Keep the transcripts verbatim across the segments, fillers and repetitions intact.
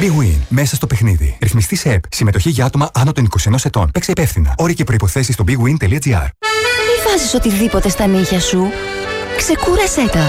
Big Win. Μέσα στο παιχνίδι. Ρυθμιστή σε ΕΠ. Συμμετοχή για άτομα άνω των είκοσι ενός ετών. Παίξε υπεύθυνα. Όροι και προϋποθέσεις στο big win τελεία gr. Μη βάζεις οτιδήποτε στα νύχια σου. Ξεκούρασέ τα.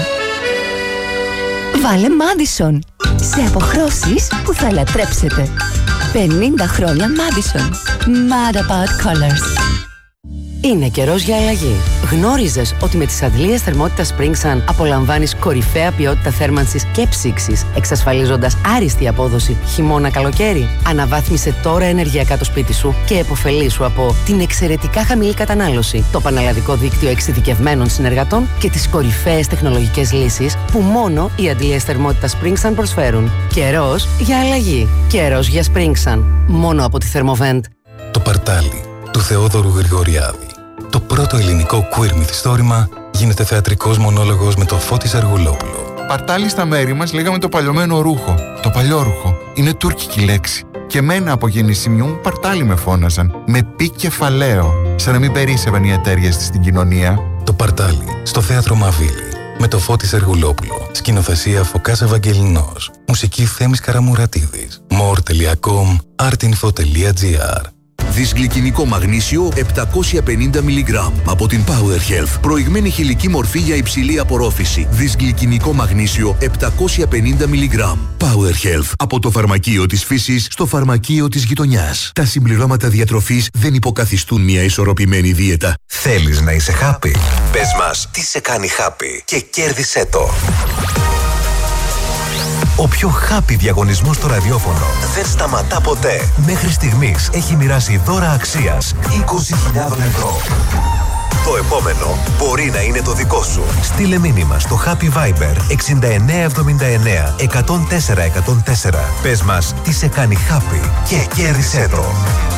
Βάλε Madison. Σε αποχρώσεις που θα λατρέψετε. πενήντα χρόνια Madison. Mad about colors. Είναι καιρός για αλλαγή. Γνώριζες ότι με τις αντλίες θερμότητας Springsun απολαμβάνεις κορυφαία ποιότητα θέρμανσης και ψήξης, εξασφαλίζοντας άριστη απόδοση χειμώνα-καλοκαίρι? Αναβάθμισε τώρα ενεργειακά το σπίτι σου και επωφελήσου από την εξαιρετικά χαμηλή κατανάλωση, το πανελλαδικό δίκτυο εξειδικευμένων συνεργατών και τις κορυφαίες τεχνολογικές λύσεις που μόνο οι αντλίες θερμότητας Springsun προσφέρουν. Καιρός για αλλαγή. Καιρός για Springsun. Μόνο από τη Thermovent. Το Παρτάλι του Θεόδωρου Γρηγοριάδη. Το πρώτο ελληνικό queer μυθιστόρημα γίνεται θεατρικός μονόλογος με το Φώτη Σεργουλόπουλο. Παρτάλι στα μέρη μας λέγαμε το παλιωμένο ρούχο. Το παλιό είναι τουρκική λέξη. Και μένα από γεννησιμιού μου παρτάλι με φώναζαν. Με πι κεφαλαίο. Σαν να μην περίσσευαν οι εταίριες της στην κοινωνία. Το Παρτάλι στο θέατρο Μαβίλη. Με το Φώτη Σεργουλόπουλο. Σκηνοθεσία Φωκάς Ευαγγελινός. Μουσική Θέμης Καραμουρατίδης. more τελεία com artinfo τελεία gr. Δυσγλυκινικό μαγνήσιο επτακόσια πενήντα μιλιγκράμμ από την Power Health. Προηγμένη χηλική μορφή για υψηλή απορρόφηση. Δυσγλυκινικό μαγνήσιο επτακόσια πενήντα μιλιγκράμμ. Power Health. Από το φαρμακείο της φύσης στο φαρμακείο της γειτονιάς. Τα συμπληρώματα διατροφής δεν υποκαθιστούν μια ισορροπημένη δίαιτα. Θέλεις να είσαι happy? Πες μας τι σε κάνει happy και κέρδισέ το. Ο πιο happy διαγωνισμός στο ραδιόφωνο δεν σταματά ποτέ. Μέχρι στιγμής έχει μοιράσει δώρα αξίας είκοσι χιλιάδες ευρώ. Το επόμενο μπορεί να είναι το δικό σου. Στείλε μήνυμα στο Happy Viber εξήντα εννέα εβδομήντα εννέα εκατόν τέσσερα εκατόν τέσσερα. Πες μας τι σε κάνει happy και κέρδισέ το.